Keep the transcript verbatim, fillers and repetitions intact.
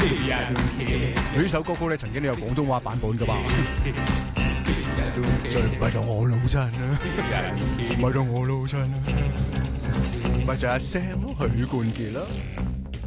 呢首歌曲咧曾經都有廣東話版本噶嘛，所以唔係就我老襯啦，唔係就我老襯啦，咪就係 Sam 許冠傑啦。